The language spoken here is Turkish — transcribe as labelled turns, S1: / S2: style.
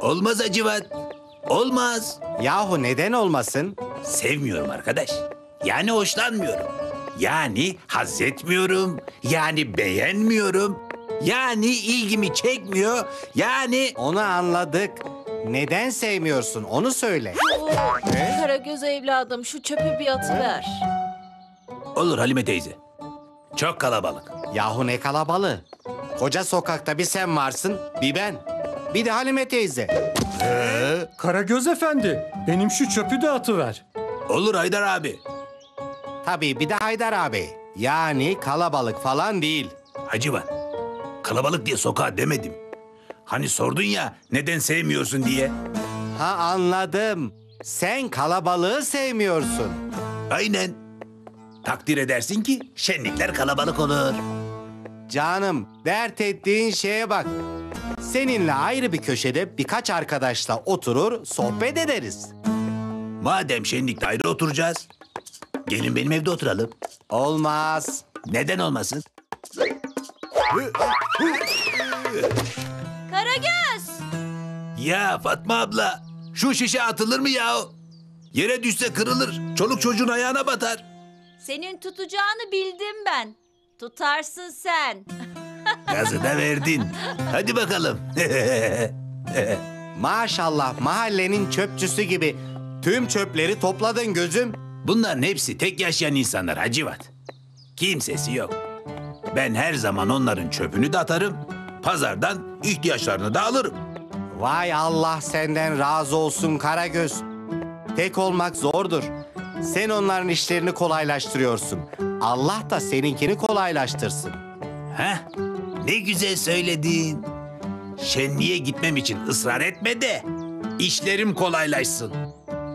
S1: Olmaz Hacivat. Olmaz.
S2: Yahu neden olmasın?
S1: Sevmiyorum arkadaş. Yani hoşlanmıyorum. Yani haz etmiyorum. Yani beğenmiyorum. Yani ilgimi çekmiyor. Yani...
S2: Onu anladık. Neden sevmiyorsun onu söyle.
S3: Karagöz evladım şu çöpü bir atıver.
S1: Olur Halime teyze. Çok kalabalık.
S2: Yahu ne kalabalığı. Koca sokakta bir sen varsın, bir ben. Bir de Halime teyze.
S4: Karagöz efendi, benim şu çöpü de atıver.
S1: Olur Haydar abi.
S2: Tabii bir de Haydar abi. Yani kalabalık falan değil.
S1: Hacivat. Kalabalık diye sokağa demedim. Hani sordun ya neden sevmiyorsun diye.
S2: Ha anladım. Sen kalabalığı sevmiyorsun.
S1: Aynen. Takdir edersin ki şenlikler kalabalık olur.
S2: Canım, dert ettiğin şeye bak. Seninle ayrı bir köşede birkaç arkadaşla oturur, sohbet ederiz.
S1: Madem şenlikte ayrı oturacağız, gelin benim evde oturalım.
S2: Olmaz.
S1: Neden olmasın?
S3: Karagöz!
S1: Ya Fatma abla, şu şişe atılır mı ya? Yere düşse kırılır, çoluk çocuğun ayağına batar.
S3: Senin tutacağını bildim ben. Tutarsın sen.
S1: Gazı da verdin. Hadi bakalım.
S2: Maşallah mahallenin çöpçüsü gibi tüm çöpleri topladın gözüm.
S1: Bunların hepsi tek yaşayan insanlar Hacivat. Kimsesi yok. Ben her zaman onların çöpünü de atarım, pazardan ihtiyaçlarını da alırım.
S2: Vay Allah senden razı olsun Karagöz. Tek olmak zordur. Sen onların işlerini kolaylaştırıyorsun. Allah da seninkini kolaylaştırsın.
S1: Heh, ne güzel söyledin. Şenliğe gitmem için ısrar etme de işlerim kolaylaşsın.